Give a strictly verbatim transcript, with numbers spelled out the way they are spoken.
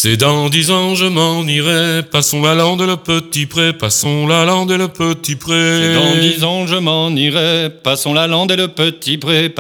C'est dans dix ans je m'en irai, passons la lande et le petit pré, passons la lande et le petit pré. C'est dans dix ans je m'en irai, passons la lande et le petit pré.